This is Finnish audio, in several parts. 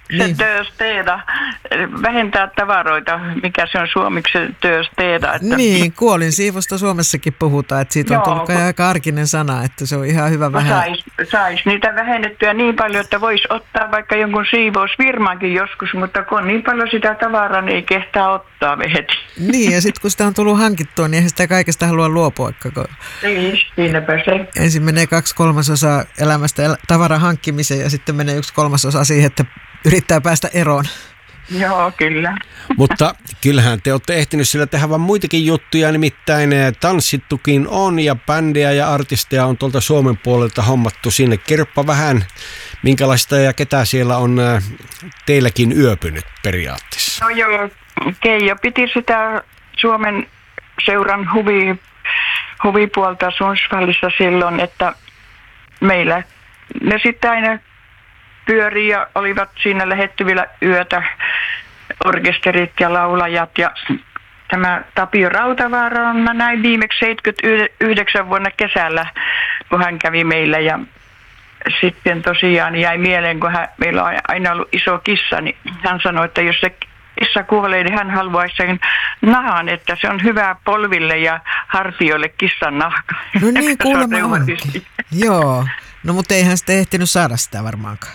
Niin. Töösteeda, vähentää tavaroita, mikä se on suomeksi töösteeda. Että... Niin, kuolinsiivosta Suomessakin puhutaan, että siitä on tullut aika arkinen sana, että se on ihan hyvä vähän. Sais niitä vähennettyä niin paljon, että voisi ottaa vaikka jonkun siivousfirmankin joskus, mutta kun on niin paljon sitä tavaraa, niin ei kehtaa ottaa heti. Niin, ja sitten kun sitä on tullut hankittua, niin eihän sitä kaikesta halua luopua. Niin, siinäpä se. Ensin menee 2/3 elämästä tavaran hankkimiseen ja sitten menee 1/3 siihen, että yrittää päästä eroon. Joo, kyllä. Mutta kyllähän te olette ehtinyt sillä tehdä vaan muitakin juttuja, nimittäin tanssittukin on ja bändejä ja artisteja on tuolta Suomen puolelta hommattu sinne. Kerropa vähän, minkälaista ja ketä siellä on teilläkin yöpynyt periaatteessa. No joo, Keijo piti sitä Suomen seuran huvipuolta Sundsvallissa silloin, että meillä ne sitten aina pyörii ja olivat siinä lähettyvillä yötä orkesterit ja laulajat. Ja tämä Tapio Rautavaara on, mä näin viimeksi 79 vuonna kesällä, kun hän kävi meillä. Ja sitten tosiaan jäi mieleen, kun meillä on aina ollut iso kissa, niin hän sanoi, että jos se kissa kuolee, niin hän haluaisi sen nahan, että se on hyvä polville ja hartioille kissan nahka. No niin, kuulemma onkin. Joo, no mutta eihän sitten ehtinyt saada sitä varmaankaan.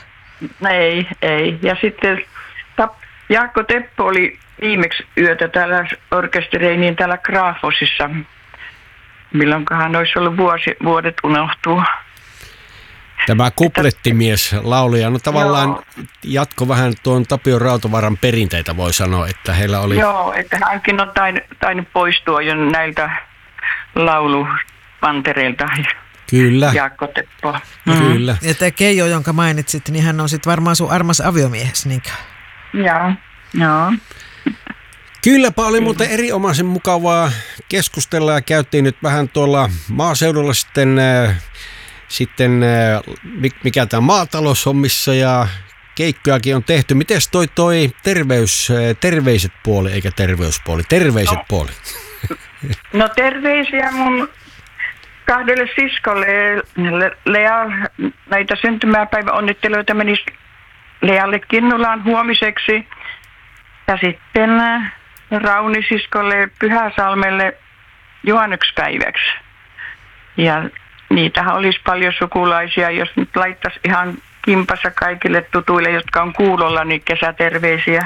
Ei. Ja sitten Jaakko Teppo oli viimeksi yötä täällä orkestereiniin täällä Graafosissa. Milloinkohan olisi ollut vuodet unohtuu. Tämä kuplettimies laulija, no tavallaan jatko vähän tuon Tapio Rautavaaran perinteitä voi sanoa, että heillä oli... Joo, että hänkin on tainnut poistua jo näiltä laulupantereilta. Kyllä. Jaakko Teppo. Kyllä. Ja tämä Keijo, jonka mainitsit, niin hän on sitten varmaan sun armas aviomiehes, niinkö? Joo. Kylläpä oli muuten erinomaisen mukavaa keskustella ja käytiin nyt vähän tuolla maaseudulla sitten mikä tämä maataloushommissa ja keikkojakin on tehty. Mites toi terveiset puoli eikä terveyspuoli, terveiset puoli? No terveisiä mun 2 siskolle, Lea, näitä syntymäpäiväonnitteluita menisi Lealle Kinnulaan huomiseksi ja sitten Raunisiskolle Pyhäsalmelle juhannukspäiväksi. Ja niitähän olisi paljon sukulaisia, jos nyt laittaisi ihan kimpassa kaikille tutuille, jotka on kuulolla, niin kesäterveisiä.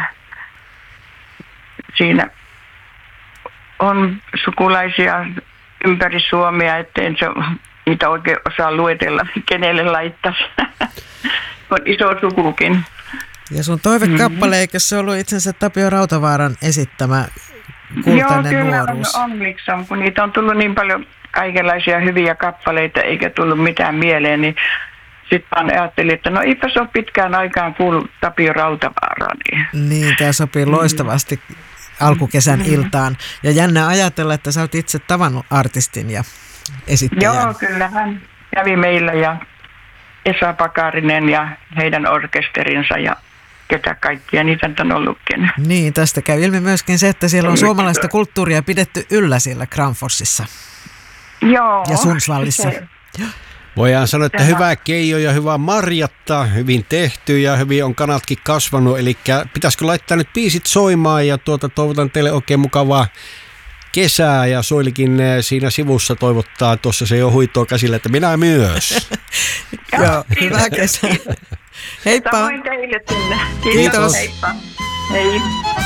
Siinä on sukulaisia ympäri Suomea, ettei se niitä oikein osaa luetella, kenelle laittaisi. On iso sukukin. Ja sun toivekappale, eikö se ollut itsensä Tapio Rautavaaran esittämä Kultainen nuoruus? Joo, kyllä on, kun niitä on tullut niin paljon kaikenlaisia hyviä kappaleita, eikä tullut mitään mieleen, niin sitten ajattelin, että no eipä se ole pitkään aikaan kuullut Tapio Rautavaaraan. Niin, tämä sopii loistavasti alkukesän iltaan. Ja jännä ajatella, että sä oot itse tavannut artistin ja esittäjän. Joo, kyllä hän kävi meillä ja Esa Pakarinen ja heidän orkesterinsa ja ketä kaikkia niitä on ollutkin. Niin, tästä käy ilmi myöskin se, että siellä on suomalaista kulttuuria pidetty yllä siellä Granfossissa. Joo. Ja Sundsvallissa. Voidaan sanoa, että hyvä Keijo ja hyvä Marjatta, hyvin tehty ja hyvin on kanatkin kasvanut. Eli pitäisikö laittaa nyt biisit soimaan ja toivotan teille oikein mukavaa kesää ja Soilikin siinä sivussa toivottaa, tuossa se jo huitoo käsillä, että minä myös. Joo, hyvää kesää. Heippa. Samoin teille sinne. Kiitos. Heippa. Hei.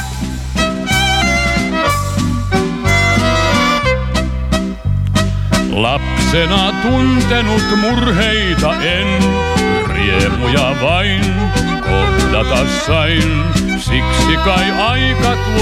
Lapsena tuntenut murheita en, riemuja vain kohdata sain, siksi kai aika tuo